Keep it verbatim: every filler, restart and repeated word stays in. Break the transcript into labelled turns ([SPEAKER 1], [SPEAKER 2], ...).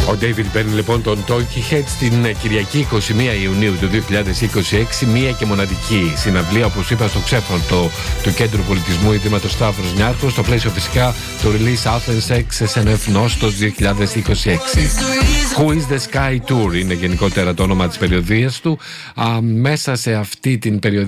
[SPEAKER 1] Ο David Byrne λοιπόν τον Talking Head στην Κυριακή εικοστή πρώτη Ιουνίου του δύο χιλιάδες είκοσι έξι, μία και μοναδική συναυλία, όπως είπα, στο ξέφωνο του Κέντρου Πολιτισμού Ιδρύματος Σταύρος Νιάρχος, στο πλαίσιο φυσικά του Release Athens X S N F Nostos δύο χιλιάδες είκοσι έξι. Who is the Sky Tour είναι γενικότερα το όνομα της περιοδίας του. Α, μέσα σε αυτή την περιοδία